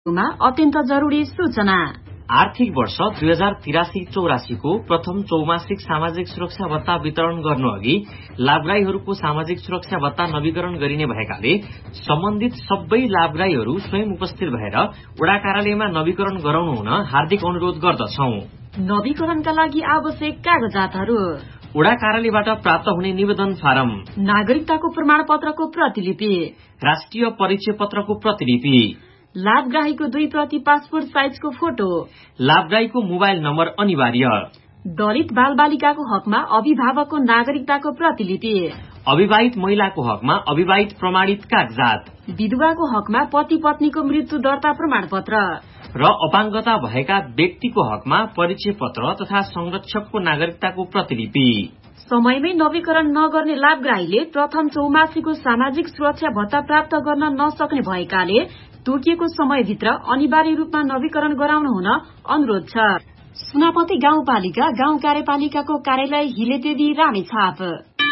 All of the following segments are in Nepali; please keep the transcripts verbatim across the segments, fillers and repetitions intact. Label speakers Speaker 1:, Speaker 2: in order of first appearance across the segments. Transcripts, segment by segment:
Speaker 1: अत्यन्त जरुरी सूचना।
Speaker 2: आर्थिक वर्ष दुई हजार तिरासी चौरासी को प्रथम चौमासिक सामाजिक सुरक्षा भत्ता वितरण गर्नु अघि लाभग्राहीहरूको सामाजिक सुरक्षा भत्ता नवीकरण गरिने भएकाले सम्बन्धित सबै लाभग्राहीहरू स्वयं उपस्थित भएर वडा कार्यालयमा नवीकरण गराउनु हुन हार्दिक अनुरोध गर्दछौ।
Speaker 1: नवीकरणका लागि आवश्यक कागजातहरू:
Speaker 2: वडा कार्यालयबाट प्राप्त हुने निवेदन फारम,
Speaker 1: नागरिकताको प्रमाण पत्रको प्रतिलिपि,
Speaker 2: राष्ट्रिय परिचय पत्रको प्रतिलिपि,
Speaker 1: लाभग्राहीको दुई प्रति पासपोर्ट साइजको फोटो,
Speaker 2: लाभग्राहीको मोबाइल नम्बर अनिवार्य,
Speaker 1: दलित बाल बालिकाको हकमा अभिभावकको नागरिकताको प्रतिलिपि,
Speaker 2: अविवाहित महिलाको हकमा अविवाहित प्रमाणित कागजात,
Speaker 1: विधवाको हकमा पति पत्नीको मृत्यु दर्ता प्रमाण पत्र
Speaker 2: र अपाङ्गता भएका व्यक्तिको हकमा परिचय पत्र तथा संरक्षकको नागरिकताको प्रतिलिपि।
Speaker 1: समयमै नवीकरण नगर्ने लाभग्राहीले प्रथम चौमासीको सामाजिक सुरक्षा भत्ता प्राप्त गर्न नसक्ने भएकाले तोकिएको समयभित्र अनिवार्य रूपमा नवीकरण गराउनु हुन अनुरोध छ। सुनापति गाउँपालिका गाउँ कार्यपालिकाको कार्यालय हिलेदेवी रामेछाप।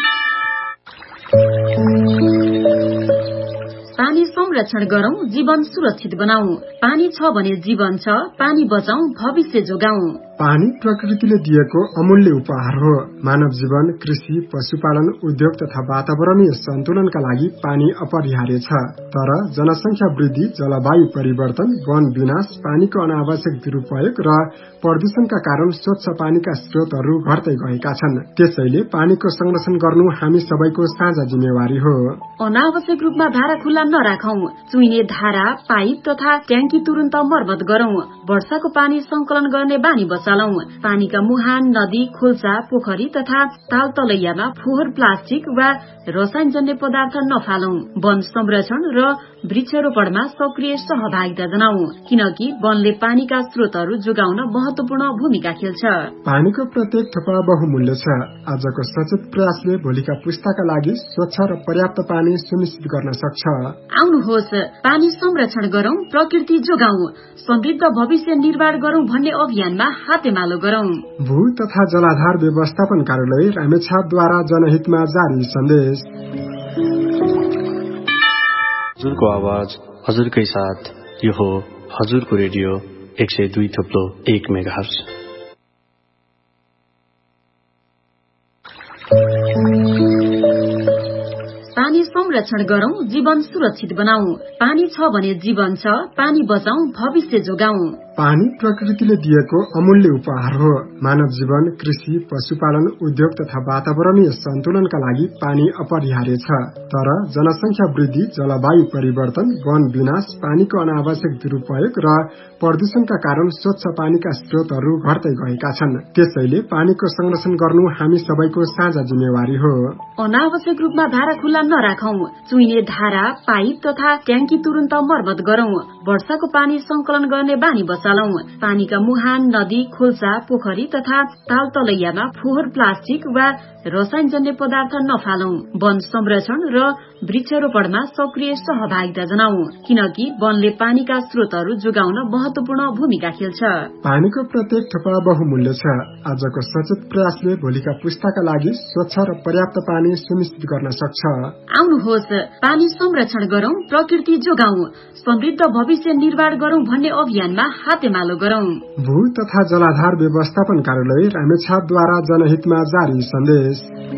Speaker 1: पानी संरक्षण गरौं, जीवन सुरक्षित बनाऊ। पानी छ भने जीवन छ, पानी बचाऊ, भविष्य जोगाऊ।
Speaker 3: पानी प्रकृतिले दिएको अमूल्य उपहार हो। मानव जीवन, कृषि, पशुपालन, उद्योग तथा वातावरणीय सन्तुलनका लागि पानी अपरिहार्य छ। तर जनसंख्या वृद्धि, जलवायु परिवर्तन, वन विनाश, पानीको अनावश्यक दुरूपयोग र प्रदूषणका कारण स्वच्छ पानीका स्रोतहरू घट्दै गएका छन्। त्यसैले पानीको संरक्षण गर्नु हामी सबैको साझा जिम्मेवारी हो।
Speaker 1: अनावश्यक रूपमा धारा खुल्ला नराखौं। चुइने धारा, पाइप तथा ट्याङ्की तुरन्त मर्मत गरौं। वर्षाको पानी संकलन गर्ने बानी बसालौं। पानीका मुहान, नदी, खोल्सा, पोखरी तथा ताल तलैयामा फोहोर, प्लास्टिक वा रसायनजन्य पदार्थ नफालौं। वन संरक्षण र वृक्षारोपणमा सक्रिय सहभागिता जनाऊ, किनकि वनले पानीका स्रोतहरू जोगाउन महत्वपूर्ण भूमिका खेल्छ।
Speaker 3: पानीको प्रत्येक थोपा बहुमूल्य छ। आजको सचेत प्रयासले भोलिका पुस्ताका लागि स्वच्छ र पर्याप्त पानी सुनिश्चित गर्न सक्छ।
Speaker 1: आउनुहोस्, पानी संरक्षण गरौं, प्रकृति जोगाऊ, समृद्ध भविष्य निर्माण गरौं भन्ने अभियानमा हातेमालो गरौं।
Speaker 3: भू तथा जलाधार व्यवस्थापन कार्यालय रामेछापद्वारा जनहितमा जारी सन्देश।
Speaker 4: हजुरको आवाज हजुरकै साथ, यो हो हजुरको रेडियो एक सय दुई थप्लो एक मेगाहर्ज।
Speaker 1: पानी संरक्षण गरौं, जीवन सुरक्षित बनाऊ। पानी छ भने जीवन छ, पानी बचाऊ, भविष्य जोगाऊ।
Speaker 3: पानी प्रकृतिले दिएको अमूल्य उपहार हो। मानव जीवन, कृषि, पशुपालन, उद्योग तथा वातावरणीय सन्तुलनका लागि पानी अपरिहार्य छ। तर जनसंख्या वृद्धि, जलवायु परिवर्तन, वन विनाश, पानीको अनावश्यक दुरूपयोग र प्रदूषणका कारण स्वच्छ पानीका स्रोतहरू घट्दै गएका छन्। त्यसैले पानीको संरक्षण गर्नु हामी सबैको साझा जिम्मेवारी हो।
Speaker 1: अनावश्यक रूपमा धारा खुल्ला नराखौं। चुइने धारा, पाइप तथा ट्याङ्की तुरन्त मर्मत गरौं। वर्षाको पानी संकलन गर्ने बानी बसालौं। पानीका मुहान, नदी, खोल्सा, पोखरी तथा ताल तलैयामा फोहोर, प्लास्टिक वा रसायनजन्य पदार्थ नफालौं। वन संरक्षण र वृक्षारोपणमा सक्रिय सहभागिता जनाऊ, किनकि वनले पानीका स्रोतहरू जोगाउन महत्वपूर्ण भूमिका खेल्छ।
Speaker 3: पानीको प्रत्येक थोपा बहुमूल्य छ। आजको सचेत प्रयासले भोलिका पुस्ताका लागि स्वच्छ र पर्याप्त पानी सुनिश्चित गर्न सक्छ।
Speaker 1: आउनुहोस्, पानी संरक्षण गरौं, प्रकृति जोगाऊ, समृद्ध भविष्य निर्माण गरौं भन्ने अभियानमा हातेमालो गरौं।
Speaker 3: भू तथा जलाधार व्यवस्थापन कार्यालय रामेछापद्वारा जनहितमा जारी सन्देश।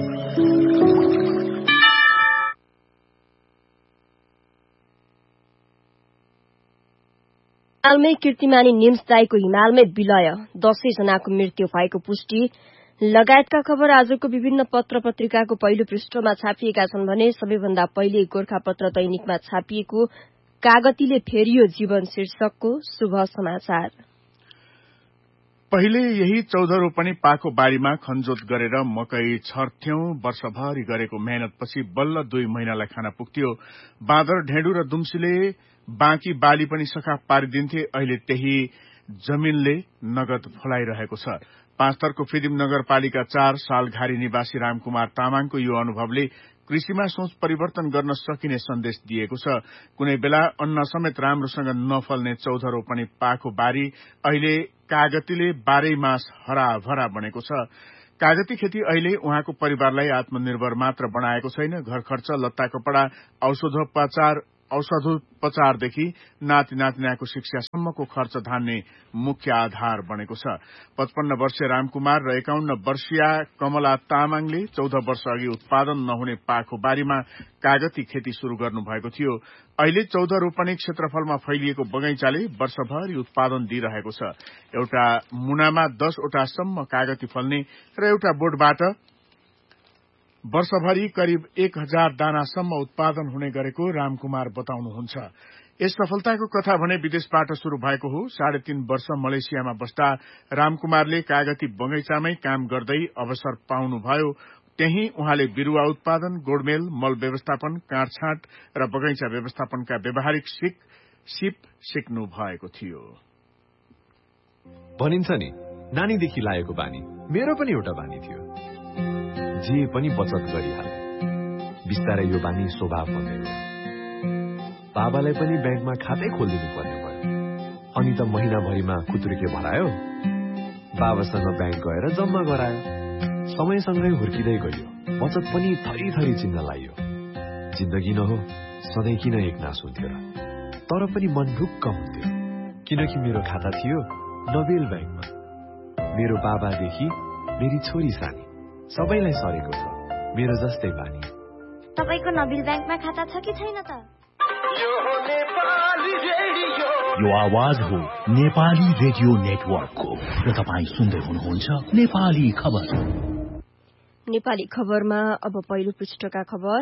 Speaker 5: हिमालमै कीर्तिमानी निम्स दाईको हिमालमै विलय, दसै जनाको मृत्यु भएको पुष्टि लगायतका खबर आजको विभिन्न पत्र पत्रिकाको पहिलो पृष्ठमा छापिएका छन् भने सबैभन्दा पहिले गोरखापत्र दैनिकमा छापिएको कागतीले फेरियो जीवन शीर्षकको शुभ समाचार।
Speaker 6: पहिले यही चौध रोपनी पाको बारीमा खनजोत गरेर मकै छर्थ्यौं। वर्षभरि गरेको मेहनतपछि बल्ल दुई महिनालाई खान पुग्थ्यो। बाँदर, ढेँडु र दुम्सीले बाँकी बाली पनि सखाप पारिदिन्थे। अहिले त्यही जमिनले नगद फलाइरहेको छ। पाँचथरको फिदिम नगरपालिका चार सालघारी निवासी रामकुमार तामाङको यो अनुभवले कृषिमा सोच परिवर्तन गर्न सकिने सन्देश दिएको छ। कुनै बेला अन्न समेत राम्रोसँग नफल्ने चौध रोपनी पाको बारी अहिले कागतीले बाह्रै मास हराभरा बनेको छ। कागती खेती अहिले उहाँको परिवारलाई आत्मनिर्भर मात्र बनाएको छैन, घर खर्च, लत्ता कपडा, औषधोपचार औषधोपचारदेखि नाति नातिनाको शिक्षासम्मको खर्च धान्ने मुख्य आधार बनेको छ। पचपन्न वर्षीय रामकुमार र एकाउन्न वर्षीय कमला तामाङले चौध वर्ष अघि उत्पादन नहुने पाखो बारीमा कागती खेती शुरू गर्नुभएको थियो। अहिले चौध रोपनी क्षेत्रफलमा फैलिएको बगैँचाले वर्षभरि उत्पादन दिइरहेको छ। एउटा मुनामा दसवटासम्म कागती फल्ने र एउटा बोटबाट वर्षभरि करिब एक हजार दानासम्म उत्पादन हुने गरेको रामकुमार बताउनुहुन्छ। यस सफलताको कथा भने विदेशबाट शुरू भएको हो। साढे तीन वर्ष मलेसियामा बस्दा रामकुमारले कागती बगैँचामै काम गर्दै अवसर पाउनुभयो। त्यही उहाँले बिरूवा उत्पादन, गोडमेल, मल व्यवस्थापन, काँडछाँट र बगैँचा व्यवस्थापनका व्यावहारिक सिक सिप सिक्नु भएको थियो।
Speaker 7: भनिन्छ नि, नानीदेखि लागेको बानी मेरो पनि एउटा बानी थियो। जे पनि बचत गरिहाले। बिस्तारै यो बानी स्वभाव बन्दै गयो। बाबालाई पनि ब्याङ्कमा खातै खोलिदिनु पर्ने भयो। अनि त महिनाभरिमा खुत्रुके भरायो। बाबासँग ब्याङ्क गएर जम्मा गरायो। समयसँगै हुर्किँदै गयो। बचत पनि थरी थरी चिन्न लाग्यो। जिन्दगी न हो, सधैँ किन एक नास हुन्थ्यो र? तर पनि मन ढुक्क हुन्थ्यो, किनकि मेरो खाता थियो नोबेल ब्याङ्कमा। मेरो बाबादेखि मेरी छोरी सानी सबैलाई सरेको छ मेरो जस्तै बानी।
Speaker 8: तपाईको नोबेल ब्याङ्कमा खाता छ कि छैन त?
Speaker 9: यो आवाज हो नेपाली रेडियो नेटवर्कको र तपाईँ सुन्दै हुनुहुन्छ नेपाली खबर।
Speaker 5: नेपाली खबरमा अब पहिलो पृष्ठका खबर।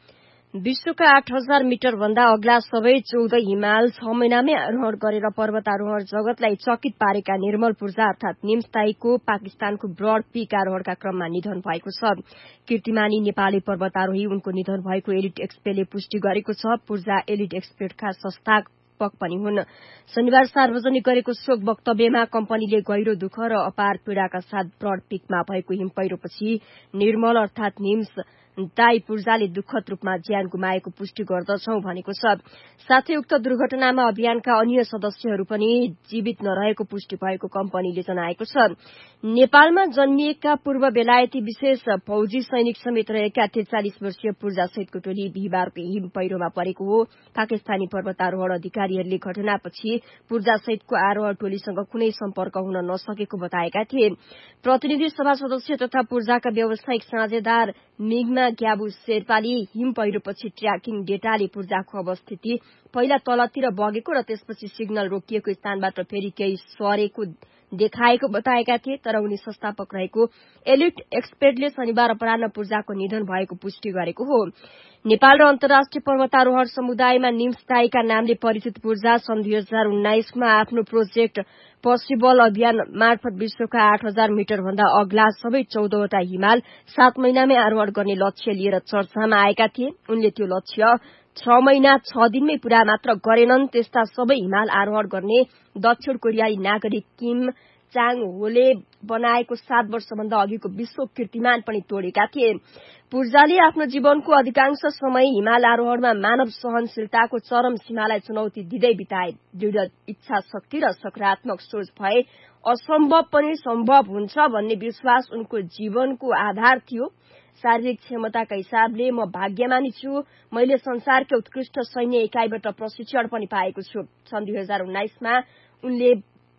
Speaker 5: विश्वका आठ हजार मिटर भन्दा अग्ला सबै चौध हिमाल छ महिनामै आरोहण गरेर पर्वतारोहण जगतलाई चकित पारेका निर्मल पूर्जा अर्थात निम्सताईको पाकिस्तानको ब्रड पीक आरोहणका क्रममा निधन भएको छ। कीर्तिमानी नेपाली पर्वतारोही उनको निधन भएको एलिट एक्सपेले पुष्टि गरेको छ। पूर्जा एलिट एक्सपेका संस्थापक पनि हुन्। शनिबार सार्वजनिक गरेको शोक वक्तव्यमा कम्पनीले गहिरो दुःख र अपार पीड़ाका साथ ब्रड पीकमा भएको हिम पहिरोपछि निर्मल अर्थात निम्स ताई पूर्जाले दुःखद रूपमा ज्यान गुमाएको पुष्टि गर्दछौ भनेको छ। साथै उक्त दुर्घटनामा अभियानका अन्य सदस्यहरू पनि जीवित नरहेको पुष्टि भएको कम्पनीले जनाएको छ। नेपालमा जन्मिएका पूर्व बेलायती विशेष फौजी सैनिक समेत रहेका त्रिचालिस वर्षीय पूर्जा सहितको टोली बिहिबारको हिम पहिरोमा परेको हो। पाकिस्तानी पर्वतारोहण अधिकारीहरूले घटनापछि पूर्जा सहितको आरोहण टोलीसँग कुनै सम्पर्क हुन नसकेको बताएका थिए। प्रतिनिधि सभा सदस्य तथा पूर्जाका व्यावसायिक साझेदार मिग्मा ग्याबु शेर्पाली हिम पहिरोपछि ट्र्याकिङ डेटाले पूर्जाको अवस्थिति पहिला तलतिर बगेको र त्यसपछि सिग्नल रोकिएको स्थानबाट फेरि केही सरेको देखाएको बताएका थिए। तर उनी संस्थापक रहेको एलिट एक्सपेर्टले शनिबार अपराह्न पूर्जाको निधन भएको पुष्टि गरेको हो। नेपाल र अन्तर्राष्ट्रिय पर्वतारोहण समुदायमा निम्सताईका नामले परिचित पूर्जा सन् दुई हजार उन्नाइसमा आफ्नो प्रोजेक्ट पसिबल अभियान मार्फत विश्वका आठ हजार मिटर भन्दा अग्ला सबै चौधवटा हिमाल सात महिनामै आरोहण गर्ने लक्ष्य लिएर चर्चामा आएका थिए। उनले त्यो लक्ष्य छ महिना छ दिनमै पूरा मात्र गरेनन्। त्यस्ता सबै हिमाल आरोहण गर्ने दक्षिण कोरियाली नागरिक किम चाङ होले बनाएको सात वर्षभन्दा अघिको विश्व कीर्तिमान पनि तोडेका थिए। पूर्जाले आफ्नो जीवनको अधिकांश समय हिमाल आरोहणमा मानव सहनशीलताको चरम सीमालाई चुनौती दिँदै बिताए। दृढ़ इच्छा शक्ति र सकारात्मक सोच भए असम्भव पनि सम्भव हुन्छ भन्ने विश्वास उनको जीवनको आधार थियो। शारीरिक क्षमताका हिसाबले म भाग्यमानी छु। मैले संसारकै उत्कृष्ट सैन्य इकाईबाट प्रशिक्षण पनि पाएको छु। सन् दुई हजार उन्नाइसमा उनले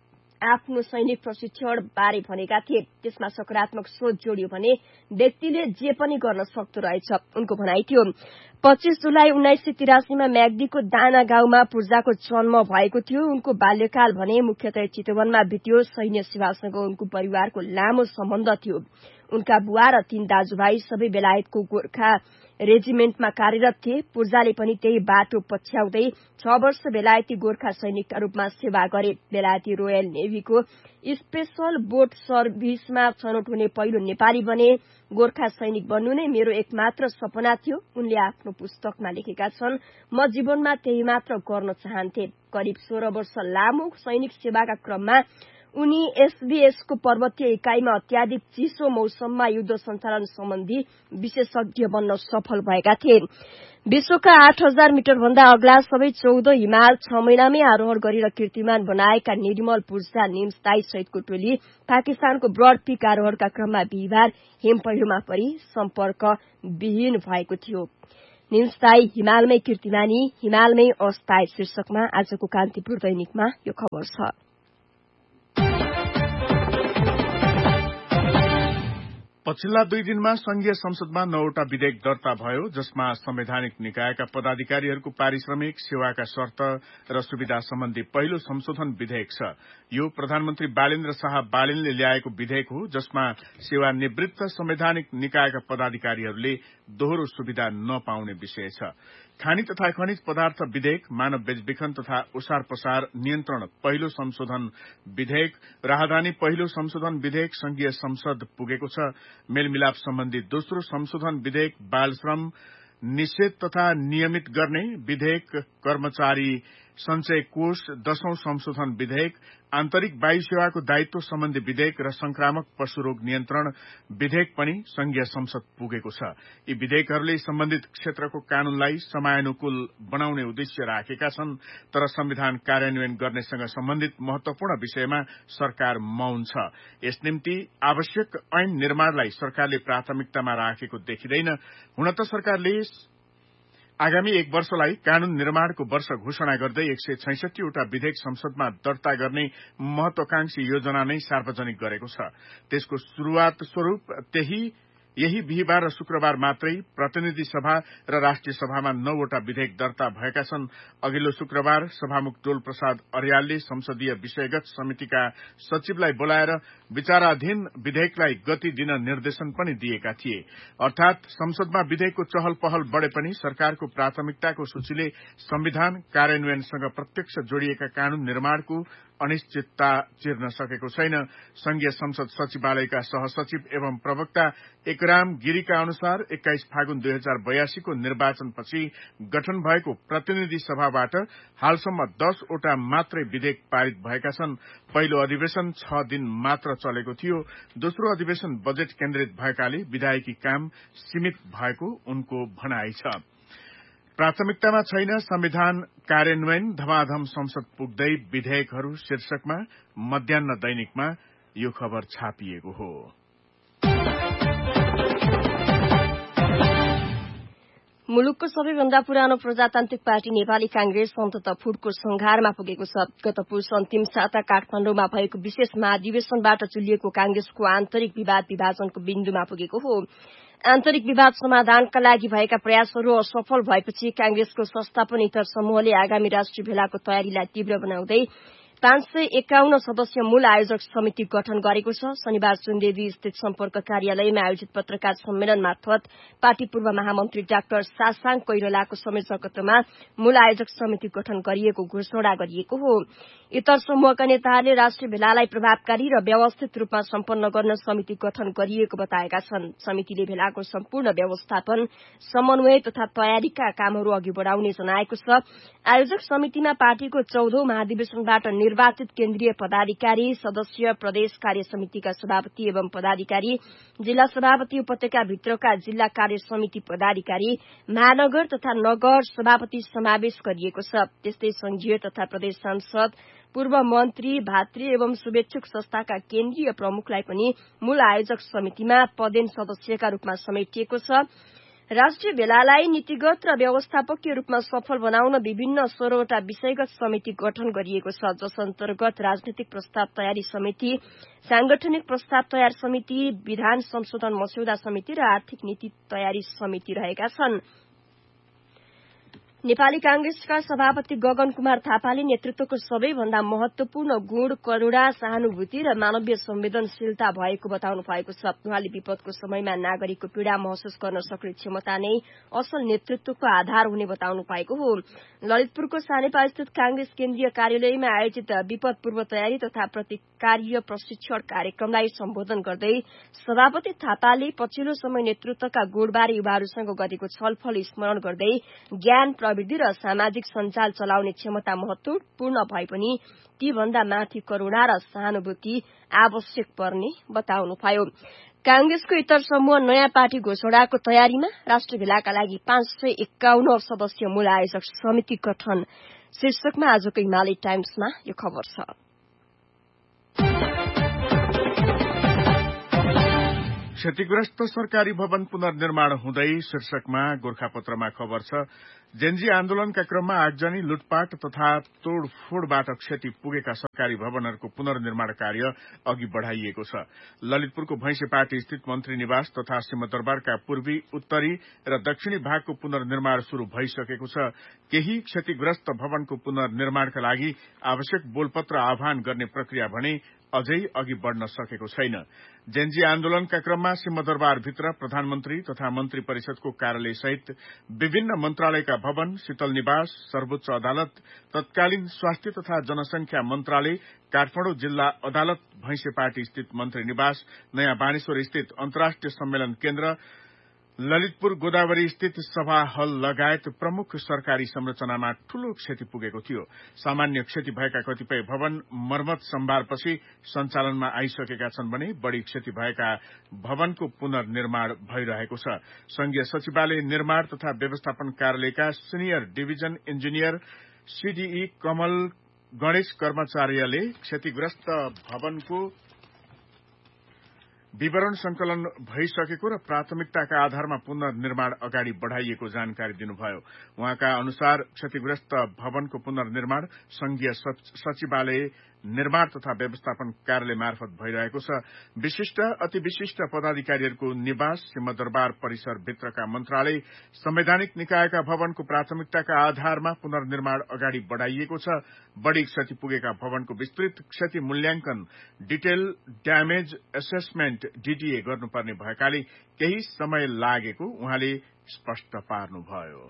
Speaker 5: आफ्नो सैनिक प्रशिक्षण बारे भनेका थिए। त्यसमा सकारात्मक सोच जोडियो भने व्यक्तिले जे पनि गर्न सक्दो रहेछ उनको भनाइ थियो। पच्चीस जुलाई उन्नाइस सय तिरासीमा म्याग्दीको दाना गाउँमा पूर्जाको जन्म भएको थियो। उनको बाल्यकाल भने मुख्यतः चितवनमा बित्यो। सैन्य सेवासँग उनको परिवारको लामो सम्बन्ध थियो। उनका बुवा र तीन दाजुभाइ सबै बेलायतको गोर्खा रेजिमेन्टमा कार्यरत थिए। पूर्जाले पनि त्यही बाटो पछ्याउँदै छ वर्ष बेलायती गोर्खा सैनिकका रूपमा सेवा गरे। बेलायती रोयल नेभीको स्पेशल बोट सर्भिसमा छनौट हुने पहिलो नेपाली बने। गोर्खा सैनिक बन्नु नै मेरो एकमात्र सपना थियो। उनले आफ्नो पुस्तकमा लेखेका छन्, म जीवनमा त्यही मात्र गर्न चाहन्थे। करिब सोह्र वर्ष लामो सैनिक सेवाका क्रममा उनी एसबीएसको पर्वतीय इकाईमा अत्याधिक चिसो मौसममा युद्ध सञ्चालन सम्बन्धी विशेषज्ञ बन्न सफल भएका थिए। विश्वका आठ हजार मिटर भन्दा अग्ला सबै चौध हिमाल छ महिनामै आरोहण गरेर कीर्तिमान बनाएका निर्मल पूर्जा निम्सताई सहितको टोली पाकिस्तानको ब्रड पीक आरोहणका क्रममा बिहिबार हिम पहिरोमा परि सम्पर्क विहीन भएको थियो। निम्सताई हिमालमै कीर्तिमानी हिमालमै अस्थायी शीर्षकमा आजको कान्तिपुर दैनिकमा यो खबर छ।
Speaker 6: पछिल्ला दुई दिनमा संघीय संसदमा नौवटा विधेयक दर्ता भयो, जसमा संवैधानिक निकायका पदाधिकारीहरूको पारिश्रमिक, सेवाका शर्त र सुविधा सम्बन्धी पहिलो संशोधन विधेयक छ। यो प्रधानमन्त्री बालेन्द्र शाह बालेनले ल्याएको विधेयक हो, जसमा सेवानिवृत्त संवैधानिक निकायका पदाधिकारीहरूले दोहोरो सुविधा नपाउने विषय छ। खानी तथा खनिज पदार्थ विधेयक, मानव बेचबिखन तथा ओसार पसार नियन्त्रण पहिलो संशोधन विधेयक, राहदानी पहिलो संशोधन विधेयक संघीय संसद पुगेको छ। मेलमिलाप सम्बन्धी दोस्रो संशोधन विधेयक, बाल श्रम निषेध तथा नियमित गर्ने विधेयक, कर्मचारी संचय कोष दशौं संशोधन विधेयक, आन्तरिक वायु सेवाको दायित्व सम्बन्धी विधेयक र संक्रामक पशु रोग नियन्त्रण विधेयक पनि संघीय संसद पुगेको छ। यी विधेयकहरूले सम्बन्धित क्षेत्रको कानूनलाई समयानुकूल बनाउने उद्देश्य राखेका छन्, तर संविधान कार्यान्वयन गर्नेसँग सम्बन्धित महत्वपूर्ण विषयमा सरकार मौन छ। यस निम्ति आवश्यक ऐन निर्माणलाई सरकारले प्राथमिकतामा राखेको देखिँदैन। हुन त सरकारले आगामी एक वर्षलाई कानून निर्माणको वर्ष घोषणा गर्दै एक सय छैसठीवटा विधेयक संसदमा दर्ता गर्ने महत्वाकांक्षी योजना नै सार्वजनिक गरेको छ। त्यसको शुरूआत स्वरूप त्यही यही बिहिबार र शुक्रबार मात्रै प्रतिनिधि सभा र राष्ट्रिय सभामा नौवटा विधेयक दर्ता भएका छन्। अघिल्लो शुक्रबार सभामुख डोल प्रसाद अर्यालले संसदीय विषयगत समितिका सचिवलाई बोलाएर विचाराधीन विधेयकलाई गति दिन निर्देशन पनि दिएका थिए। अर्थात संसदमा विधेयकको चहल पहल बढ़े पनि सरकारको प्राथमिकताको सूचीले संविधान कार्यान्वयनसँग प्रत्यक्ष जोडिएका कानून निर्माणको अनिश्चितता चिर्न सकेको छैन। संघीय संसद सचिवालयका सहसचिव एवं प्रवक्ता एकराम गिरीका अनुसार एक्काइस फागुन दुई हजार बयासीको निर्वाचनपछि गठन भएको प्रतिनिधि सभाबाट हालसम्म दसवटा मात्रै विधेयक पारित भएका छन्। पहिलो अधिवेशन छ दिन मात्र चलेको थियो। दोस्रो अधिवेशन बजेट केन्द्रित भएकाले विधायकी काम सीमित भएको उनको भनाइ छ। प्राथमिकतामा छैन संविधान कार्यान्वयन, धमाधम संसद पुग्दै विधेयकहरू शीर्षकमा मध्याह्न दैनिकमा यो खबर छापिएको हो।
Speaker 5: मुलुकको सबैभन्दा पुरानो प्रजातान्त्रिक पार्टी नेपाली कांग्रेस अन्ततः फुटको संघारमा पुगेको छ। गत पुष अन्तिम साता काठमाडौँमा भएको विशेष महाधिवेशनबाट चुलिएको कांग्रेसको आन्तरिक विवाद विभाजनको बिन्दुमा पुगेको हो। आन्तरिक विवाद समाधानका लागि भएका प्रयासहरू असफल भएपछि कांग्रेसको संस्थापन इतर समूहले आगामी राष्ट्रिय भेलाको तयारीलाई तीव्र बनाउँदै पाँच सय एकाउन्न सदस्य मूल आयोजक समिति गठन गरेको छ। शनिबार सुनदेवी स्थित सम्पर्क कार्यालयमा आयोजित पत्रकार सम्मेलन मार्फत पार्टी पूर्व महामन्त्री डाक्टर सासाङ कोइरालाको संयोजकत्वमा मूल आयोजक समिति गठन गरिएको घोषणा गरिएको हो। इतर समूहका नेताहरूले राष्ट्रिय भेलालाई प्रभावकारी र व्यवस्थित रूपमा सम्पन्न गर्न समिति गठन गरिएको बताएका छन्। समितिले भेलाको सम्पूर्ण व्यवस्थापन, समन्वय तथा तयारीका कामहरू अघि बढ़ाउने जनाएको छ। आयोजक समितिमा पार्टीको चौधौं महाधिवेशनबाट निर्वाचित केन्द्रीय पदाधिकारी, सदस्य, प्रदेश कार्य समितिका सभापति एवं पदाधिकारी, जिल्ला सभापति, उपत्यकाभित्रका जिल्ला कार्य समिति पदाधिकारी, महानगर तथा नगर सभापति समावेश गरिएको छ। त्यस्तै संघीय तथा प्रदेश सांसद, पूर्व मन्त्री, भातृ एवं शुभेच्छुक संस्थाका केन्द्रीय प्रमुखलाई पनि मूल आयोजक समितिमा पदेन सदस्यका रूपमा समेटिएको छ। राष्ट्रिय भेलालाई नीतिगत र व्यवस्थापकीय रूपमा सफल बनाउन विभिन्न सोह्रवटा विषयगत समिति गठन गरिएको छ, जस अन्तर्गत राजनीतिक प्रस्ताव तयारी समिति, सांगठनिक प्रस्ताव तयार समिति, विधान संशोधन मस्यौदा समिति र आर्थिक नीति तयारी समिति रहेका छन्। नेपाली कांग्रेसका सभापति गगन कुमार थापाले नेतृत्वको सबैभन्दा महत्वपूर्ण गुण करूणा, सहानुभूति र मानवीय संवेदनशीलता भएको बताउनु भएको छ। उहाँले विपदको समयमा नागरिकको पीड़ा महसुस गर्न सक्ने क्षमता नै असल नेतृत्वको आधार हुने बताउनु भएको हो। ललितपुरको सानेपा स्थित कांग्रेस केन्द्रीय कार्यालयमा आयोजित विपद पूर्व तयारी तथा प्रतिकार्य प्रशिक्षण कार्यक्रमलाई सम्बोधन गर्दै सभापति थापाले पछिल्लो समय नेतृत्वका गुणबारे युवाहरूसँग गरेको छलफल स्मरण गर्दै ज्ञान, प्रविधि र सामाजिक सञ्जाल चलाउने क्षमता महत्वपूर्ण भए पनि ती भन्दा माथि करूणा र सहानुभूति आवश्यक पर्ने बताउनुभयो। कांग्रेसको इतर समूह नयाँ पार्टी घोषणाको तयारीमा, राष्ट्रिय भेलाका लागि पाँच सय एकाउन्न सदस्य मूल आयोजक समिति गठन शीर्षकमा आजको हिमालय टाइम्समा यो खबर छ।
Speaker 6: क्षतिग्रस्त सरकारी भवन पुनर्निर्माण हुँदै शीर्षकमा गोर्खापत्रमा खबर छ। जेन्जी आन्दोलनका क्रममा आगजनी, लुटपाट तथा तोडफोडबाट क्षति पुगेका सरकारी भवनहरूको पुनर्निर्माण कार्य अघि बढ़ाइएको छ। ललितपुरको भैंसेपाटी स्थित मन्त्री निवास तथा सिंहदरबारका पूर्वी, उत्तरी र दक्षिणी भागको पुनर्निर्माण शुरू भइसकेको छ। केही क्षतिग्रस्त भवनको पुनर्निर्माणका लागि आवश्यक बोलपत्र आह्वान गर्ने प्रक्रिया भने अझै अघि बढ़न सकेको छैन। जेन्जी आन्दोलनका क्रममा सिंहदरबारभित्र प्रधानमन्त्री तथा मन्त्री परिषदको कार्यालय सहित विभिन्न मन्त्रालयका भवन, शीतल निवास, सर्वोच्च अदालत, तत्कालीन स्वास्थ्य तथा जनसंख्या मन्त्रालय, काठमाडौँ जिल्ला अदालत, भैंसेपाटी स्थित मन्त्री निवास, नयाँ बानेश्वर स्थित अन्तर्राष्ट्रिय सम्मेलन केन्द्र, ललितपुर गोदावरी स्थित सभा हल लगायत प्रमुख सरकारी संरचनामा ठूलो क्षति पुगेको थियो। सामान्य क्षति भएका कतिपय भवन मर्मत सम्भारपछि सञ्चालनमा आइसकेका छन् भने बढ़ी क्षति भएका भवनको पुनर्निर्माण भइरहेको छ। संघीय सचिवालय निर्माण तथा व्यवस्थापन कार्यालयका सिनियर डिभिजन इन्जिनियर सीडीई कमल गणेश कर्मचार्यले क्षतिग्रस्त भवनको विवरण संकलन भइसकेको र प्राथमिकताका आधारमा पुनर्निर्माण अगाडि बढ़ाइएको जानकारी दिनुभयो। उहाँका अनुसार क्षतिग्रस्त भवनको पुनर्निर्माण संघीय सचिवालय निर्माण तथा व्यवस्थापन कार्यालय मार्फत भइरहेको छ। विशिष्ट अति विशिष्ट पदाधिकारीहरूको निवास, सिंहदरबार परिसर भित्रका मन्त्रालय, संवैधानिक निकायका भवनको प्राथमिकताका आधारमा पुनर्निर्माण अगाडि बढ़ाइएको छ। बढ़ी क्षति पुगेका भवनको विस्तृत क्षति मूल्याङ्कन डिटेल ड्यामेज एसेसमेन्ट डीडीए गर्नुपर्ने भएकाले केही समय लागेको उहाँले स्पष्ट पार्नुभयो।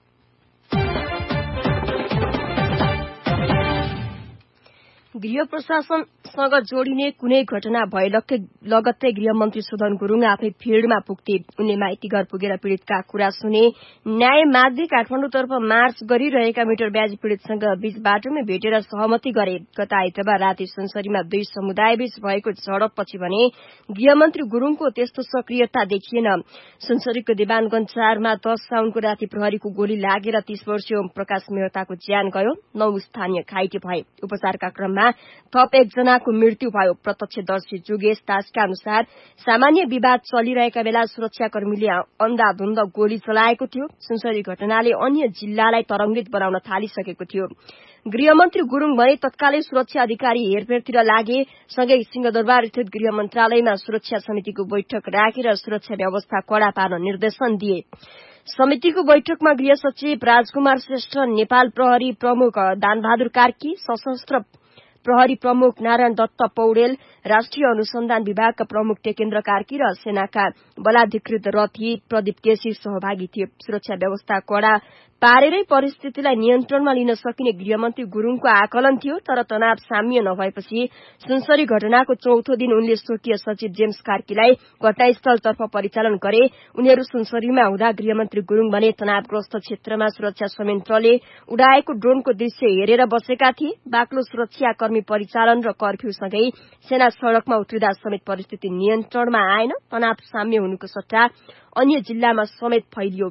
Speaker 5: गृह प्रशासनसँग जोडिने कुनै घटना भए लगत्तै गृहमन्त्री सुदन गुरूङ आफै फिल्डमा पुग्थे। उनले माइती घर पुगेर पीड़ितका कुरा सुने, न्याय माग्दै काठमाडौँतर्फ मार्च गरिरहेका मिटर ब्याजी पीड़ितसँग बीच बाटोमै भेटेर सहमति गरे। गत आइतबार राति सुनसरीमा दुई समुदायबीच भएको झडपपछि भने गृहमन्त्री गुरूङको त्यस्तो सक्रियता देखिएन। सुनसरीको देवानगञ्ज चारमा दस साउनको राति प्रहरीको गोली लागेर तीस वर्षीय ओम प्रकाश मेहताको ज्यान गयो। नौ स्थानीय घाइते भए। उपचारका क्रममा थप एकजनाको मृत्यु भयो। प्रत्यक्षदर्शी जुगेश दासका अनुसार सामान्य विवाद चलिरहेका बेला सुरक्षाकर्मीले अन्धाधुन्द गोली चलाएको थियो। सुनसरी घटनाले अन्य जिल्लालाई तरंगित बनाउन थालिसकेको थियो। गृहमन्त्री गुरूङ भने तत्कालै सुरक्षा अधिकारी हेरफेरतिर लागे। सँगै सिंहदरबार स्थित गृह मन्त्रालयमा सुरक्षा समितिको बैठक राखेर सुरक्षा व्यवस्था कड़ा पार्न निर्देशन दिए। समितिको बैठकमा गृह सचिव राजकुमार श्रेष्ठ, नेपाल प्रहरी प्रमुख दानबहादुर कार्की, सशस्त्र प्रहरी प्रमुख नारायण दत्त पौडेल, राष्ट्रिय अनुसन्धान विभागका प्रमुख टेकेन्द्र कार्की र सेनाका बलाधिकृत रथी प्रदीप केसी सहभागी थिए। सुरक्षा व्यवस्था कड़ा पारेरै परिस्थितिलाई नियन्त्रणमा लिन सकिने गृहमन्त्री गुरूङको आकलन थियो। तर तनाव साम्य नभएपछि सुनसरी घटनाको चौथो दिन उनले स्वकीय सचिव जेम्स कार्कीलाई घटनास्थलतर्फ परिचालन गरे। उनीहरू सुनसरीमा हुँदा गृहमन्त्री गुरूङ भने तनावग्रस्त क्षेत्रमा सुरक्षा संयन्त्रले उडाएको ड्रोनको दृश्य हेरेर बसेका थिए। बाक्लो सुरक्षाकर्मी परिचालन र कर्फ्यूसँगै सेना सड़कमा उत्रिँदा समेत परिस्थिति नियन्त्रणमा आएन। तनाव साम्य हुनुको सट्टा अन्य जिल्लामा समेत फैलियो।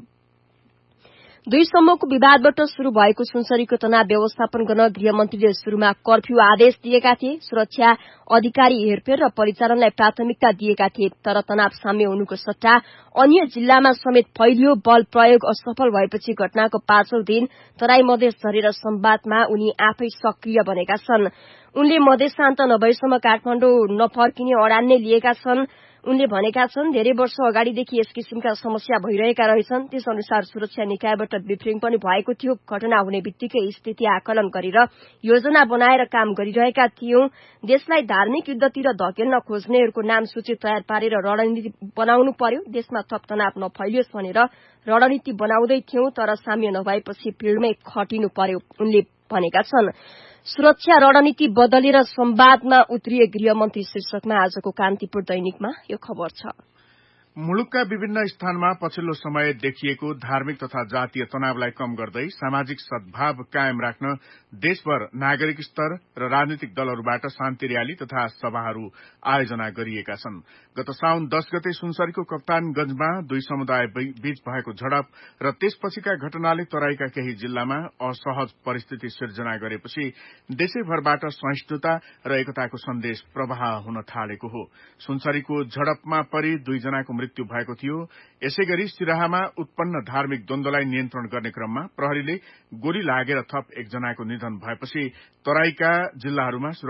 Speaker 5: दुई समूहको विवादबाट शुरू भएको सुनसरीको तनाव व्यवस्थापन गर्न गृहमन्त्रीले शुरूमा कर्फ्यू आदेश दिएका थिए। सुरक्षा अधिकारी हेरफेर र परिचालनलाई प्राथमिकता दिएका थिए। तर तनाव साम्य हुनुको सट्टा अन्य जिल्लामा समेत फैलियो। बल प्रयोग असफल भएपछि घटनाको पाँचौं दिन तराई मधेस झरेर संवादमा उनी आफै सक्रिय बनेका छन्। उनले मधेस शान्त नभएसम्म काठमाडौँ नफर्किने अडान नै लिएका छन्। उनले भनेका छन्, धेरै वर्ष अगाडिदेखि यस किसिमका समस्या भइरहेका रहेछन्। त्यस अनुसार सुरक्षा निकायबाट ब्रिफिङ पनि भएको थियो। घटना हुने बित्तिकै स्थिति आकलन गरेर योजना बनाएर काम गरिरहेका थियौं। देशलाई धार्मिक युद्धतिर धकेल्न खोज्नेहरूको नाम सूची तयार पारेर रणनीति बनाउनु पर्यो। देशमा थप तनाव नफैलियोस् भनेर रणनीति बनाउँदै थियौं। तर साम्य नभएपछि फिल्डमै खटिनु पर्यो, उनले भनेका छन्। सुरक्षा रणनीति बदलेर संवादमा उत्रिए गृहमन्त्री शीर्षकमा आजको कान्तिपुर दैनिकमा यो खबर छ।
Speaker 6: मुलुकका विभिन्न स्थानमा पछिल्लो समय देखिएको धार्मिक तथा जातीय तनावलाई कम गर्दै सामाजिक सद्भाव कायम राख्न देशभर नागरिक स्तर र राजनीतिक दलहरूबाट शान्ति र्याली तथा सभाहरू आयोजना गरिएका छन्। गत साउन दश गते सुनसरीको कप्तानगंजमा दुई समुदाय बीच भएको झडप र त्यसपछिका घटनाले तराईका केही जिल्लामा असहज परिस्थिति सिर्जना गरेपछि देशैभरबाट सहिष्णुता र एकताको सन्देश प्रवाह हुन थालेको हो। सुनसरीको झडपमा परि दुईजनाको मृत्यु भएको थियो। यसैगरी सिराहामा उत्पन्न धार्मिक द्वन्द्वलाई नियन्त्रण गर्ने क्रममा प्रहरीले गोली लागेर थप एकजनाको निधन भएपछि तराईका जिल्लाहरूमा